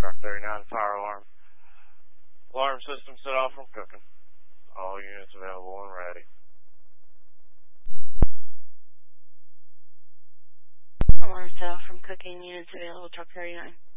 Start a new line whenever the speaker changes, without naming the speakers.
Truck 39 fire alarm. Alarm system set off from cooking. All units available and ready.
Alarm set off from cooking. Units available. Truck 39.